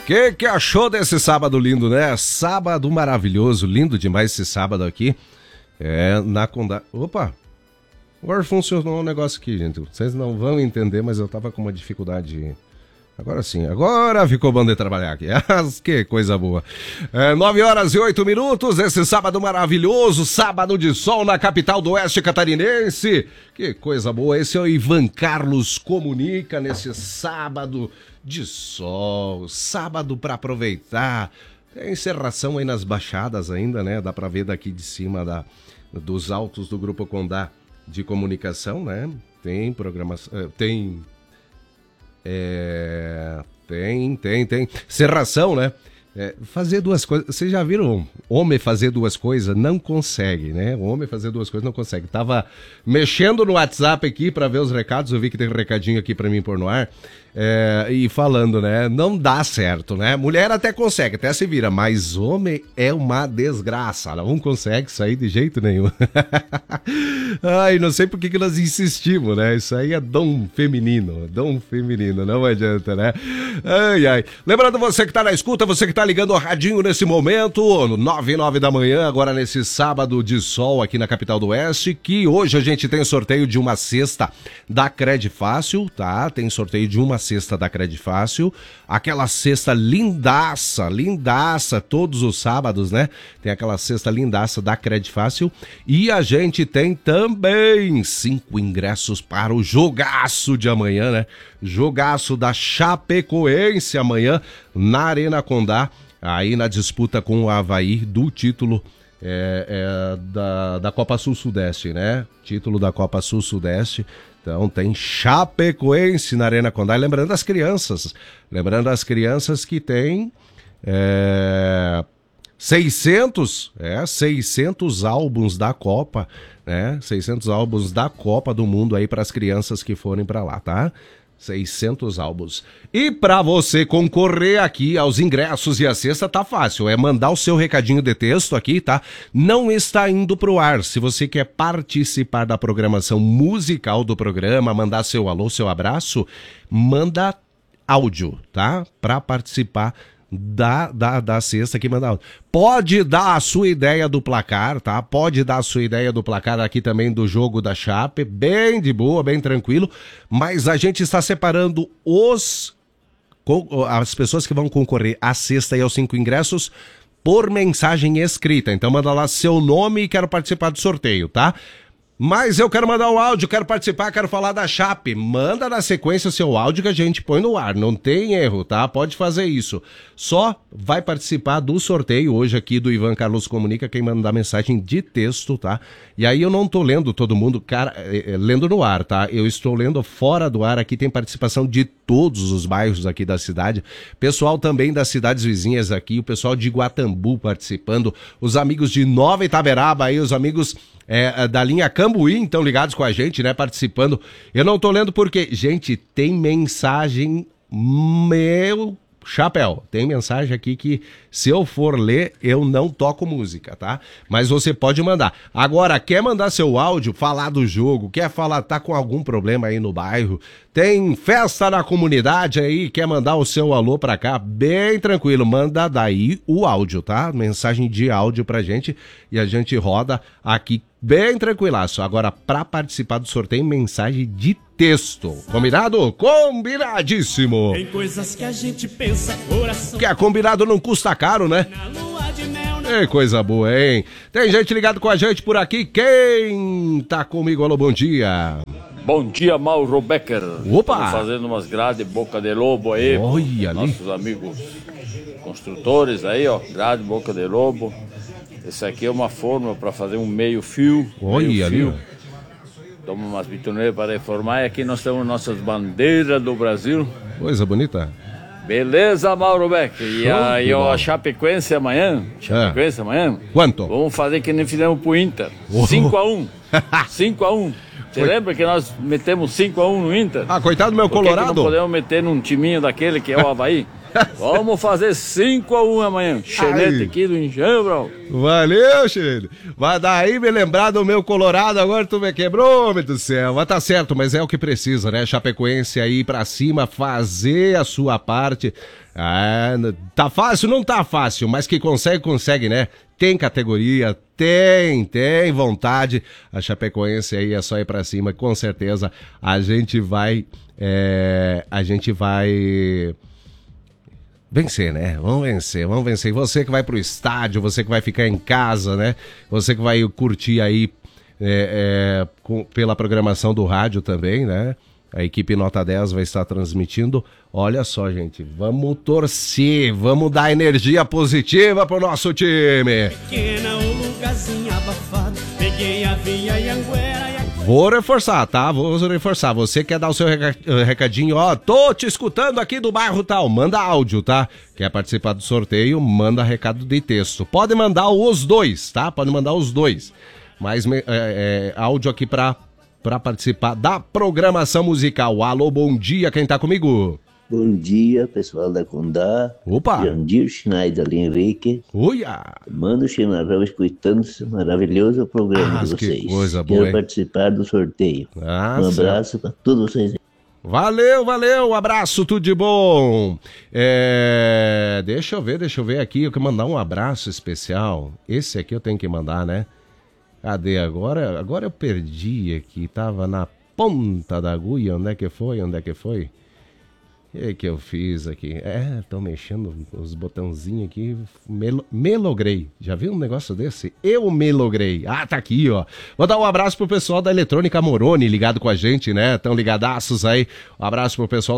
Que achou desse sábado lindo, né? Sábado maravilhoso, lindo demais esse sábado aqui. Na Condá. Opa! Agora funcionou um negócio aqui, gente. Vocês não vão entender, mas eu tava com uma dificuldade. Agora sim, agora ficou bom de trabalhar aqui. Que coisa boa. 9h08, esse sábado maravilhoso, sábado de sol na capital do Oeste Catarinense. Que coisa boa. Esse é o Ivan Carlos Comunica nesse sábado de sol, sábado para aproveitar. Tem encerração aí nas baixadas ainda, né? Dá para ver daqui de cima dos altos do Grupo Condá de Comunicação, né? Tem programação, tem serração, né? Fazer duas coisas. Vocês já viram homem fazer duas coisas? Não consegue, né? O homem fazer duas coisas não consegue. Tava mexendo no WhatsApp aqui pra ver os recados. Eu vi que tem um recadinho aqui pra mim pôr no ar. E falando, né? Não dá certo, né? Mulher até consegue, até se vira. Mas homem é uma desgraça. Não consegue sair de jeito nenhum. Ai, não sei por que nós insistimos, né? Isso aí é dom feminino. Dom feminino, não adianta, né? Ai, ai. Lembrando você que tá na escuta, você que tá ligando o radinho nesse momento, no 9h09 da manhã, agora nesse sábado de sol aqui na capital do Oeste, que hoje a gente tem sorteio de uma cesta da Cred Fácil, tá? Tem sorteio de uma cesta da Cred Fácil, aquela cesta lindaça, lindaça, todos os sábados, né? Tem aquela cesta lindaça da Cred Fácil e a gente tem também 5 ingressos para o jogaço de amanhã, né? Jogaço da Chapecoense amanhã na Arena Condá, aí na disputa com o Avaí do título da Copa Sul-Sudeste, né? Título da Copa Sul-Sudeste. Então tem Chapecoense na Arena Condá. E lembrando as crianças que tem 600 álbuns da Copa, né? 600 álbuns da Copa do Mundo aí para as crianças que forem para lá, tá? 600 álbuns. E para você concorrer aqui aos ingressos e a cesta, tá fácil. É mandar o seu recadinho de texto aqui, tá? Não está indo pro ar. Se você quer participar da programação musical do programa, mandar seu alô, seu abraço, manda áudio, tá? Para participar da cesta aqui, manda áudio. Pode dar a sua ideia do placar, tá? Pode dar a sua ideia do placar aqui também do jogo da Chape, bem de boa, bem tranquilo, mas a gente está separando as pessoas que vão concorrer à cesta e aos 5 ingressos por mensagem escrita. Então manda lá seu nome e quero participar do sorteio, tá? Mas eu quero mandar o áudio, quero participar, quero falar da Chape. Manda na sequência o seu áudio que a gente põe no ar. Não tem erro, tá? Pode fazer isso. Só vai participar do sorteio hoje aqui do Ivan Carlos Comunica quem mandar mensagem de texto, tá? E aí eu não tô lendo todo mundo, cara, lendo no ar, tá? Eu estou lendo fora do ar. Aqui tem participação de todos os bairros aqui da cidade. Pessoal também das cidades vizinhas aqui, o pessoal de Guatambu participando, os amigos de Nova Itaberaba aí, os amigos da linha Cambuí, então ligados com a gente, né, participando. Eu não tô lendo porque, gente, tem mensagem, meu chapéu, tem mensagem aqui que se eu for ler, eu não toco música, tá? Mas você pode mandar. Agora, quer mandar seu áudio, falar do jogo, quer falar, tá com algum problema aí no bairro, tem festa na comunidade aí, quer mandar o seu alô pra cá, bem tranquilo, manda daí o áudio, tá? Mensagem de áudio pra gente e a gente roda aqui bem tranquilaço. Agora, pra participar do sorteio, mensagem de texto. Combinado? Combinadíssimo! Tem coisas que a gente pensa, coração. Que é combinado não custa caro, né? É coisa boa, hein? Tem gente ligado com a gente por aqui. Quem tá comigo? Alô, bom dia. Bom dia, Mauro Becker. Opa! Estamos fazendo umas grades Boca de Lobo aí. Olha nossos amigos construtores aí, ó. Grade Boca de Lobo. Esse aqui é uma forma para fazer um meio fio. Olha ali. Toma umas bitoneiras para reformar. E aqui nós temos nossas bandeiras do Brasil. Coisa bonita. Beleza, Mauro Becker. E aí, ó, a Chapecoense amanhã. Amanhã. Quanto? Vamos fazer que nem fizemos pro Inter. 5-1. 5-1. Você lembra que nós metemos 5-1 no Inter? Ah, coitado do meu Colorado. Por que não podemos meter num timinho daquele que é o Avaí? Vamos fazer 5-1 amanhã. Xenete aqui do Engenho, bro. Valeu, Xenete. Vai daí me lembrar do meu Colorado, agora tu me quebrou, meu do céu. Mas tá certo, mas é o que precisa, né? Chapecoense aí pra cima, fazer a sua parte. Ah, tá fácil? Não tá fácil, mas que consegue, né? Tem categoria, tem vontade. A Chapecoense aí é só ir pra cima, com certeza a gente vai vencer, né? Vamos vencer. Você que vai pro estádio, você que vai ficar em casa, né? Você que vai curtir aí pela programação do rádio também, né? A equipe Nota 10 vai estar transmitindo. Olha só, gente, vamos torcer, vamos dar energia positiva pro nosso time. Vou reforçar, tá? Vou reforçar. Você quer dar o seu recadinho, ó, tô te escutando aqui do bairro tal, manda áudio, tá? Quer participar do sorteio, manda recado de texto. Pode mandar os dois, tá? Pode mandar os dois. Mas áudio aqui pra participar da programação musical. Alô, bom dia, quem tá comigo? Bom dia, pessoal da Condá. Opa! Jandir Schneider Henrique. Uia! Mando o chimarrão escutando esse maravilhoso programa de vocês. Que coisa boa, Quero participar do sorteio. Um abraço para todos vocês. Valeu, um abraço, tudo de bom. Deixa eu ver aqui, eu quero mandar um abraço especial. Esse aqui eu tenho que mandar, né? Cadê agora? Agora eu perdi aqui, tava na ponta da agulha, onde é que foi? E que eu fiz aqui? Tô mexendo os botãozinhos aqui, me logrei. Já viu um negócio desse? Eu me logrei. Ah, tá aqui, ó. Vou dar um abraço pro pessoal da Eletrônica Moroni, ligado com a gente, né? Tão ligadaços aí. Um abraço pro pessoal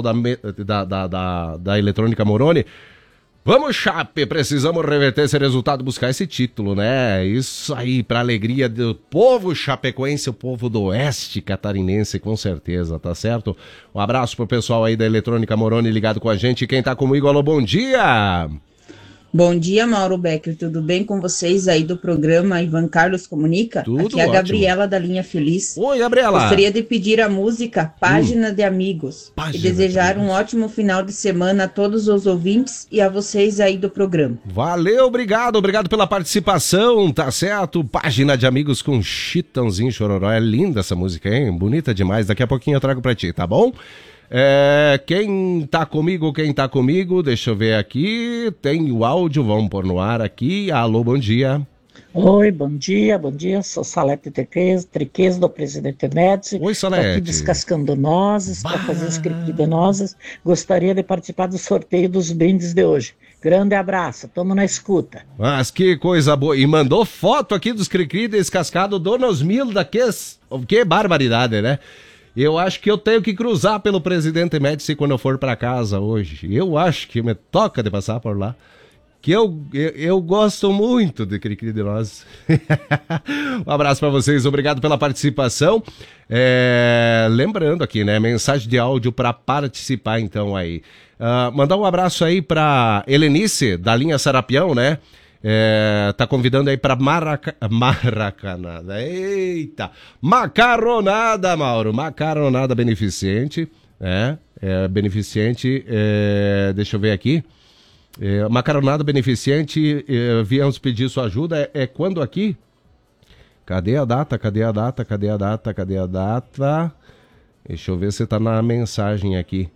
da Eletrônica Moroni. Vamos, Chape, precisamos reverter esse resultado, buscar esse título, né? Isso aí, pra alegria do povo chapecoense, o povo do oeste catarinense, com certeza, tá certo? Um abraço pro pessoal aí da Eletrônica Moroni ligado com a gente. Quem tá comigo, alô, bom dia! Bom dia, Mauro Becker, tudo bem com vocês aí do programa Ivan Carlos Comunica? Tudo Aqui é a Gabriela da Linha Feliz. Oi, Gabriela! Gostaria de pedir a música Página de Amigos e desejar um ótimo final de semana a todos os ouvintes e a vocês aí do programa. Valeu, obrigado pela participação, tá certo? Página de Amigos com Chitãozinho Chororó, é linda essa música, hein? Bonita demais, daqui a pouquinho eu trago pra ti, tá bom? Quem tá comigo, deixa eu ver aqui, tem o áudio, vamos pôr no ar aqui, alô, bom dia. Oi, bom dia, sou Salete Triquez do Presidente Médici. Oi, Salete. Aqui descascando nozes, para fazer os cri de nozes, gostaria de participar do sorteio dos brindes de hoje. Grande abraço, tamo na escuta. Mas que coisa boa, e mandou foto aqui dos cri-cri descascado do Nosmil daqueles, que barbaridade, né? Eu acho que eu tenho que cruzar pelo Presidente Médici quando eu for para casa hoje. Eu acho que me toca de passar por lá. Que eu gosto muito de cri-cri de nozes. Um abraço para vocês, obrigado pela participação. Lembrando aqui, né, mensagem de áudio para participar então aí. Mandar um abraço aí para Helenice, da linha Sarapião, né? Tá convidando aí pra Maracanada. Eita! Macarronada, Mauro. Macarronada beneficente. Beneficente. Deixa eu ver aqui. Macarronada beneficente. Viemos pedir sua ajuda. Quando aqui? Cadê a data? Deixa eu ver se tá na mensagem aqui.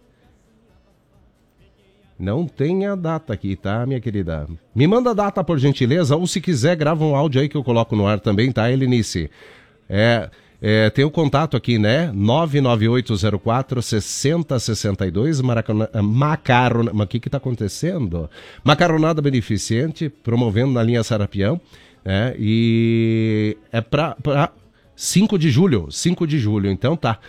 Não tem a data aqui, tá, minha querida? Me manda a data, por gentileza, ou se quiser, grava um áudio aí que eu coloco no ar também, tá, Helenice? Tem o contato aqui, né? 99804-6062, Macarronada... Mas o que tá acontecendo? Macarronada beneficente, promovendo na linha Sarapião, e é pra 5 de julho, então tá.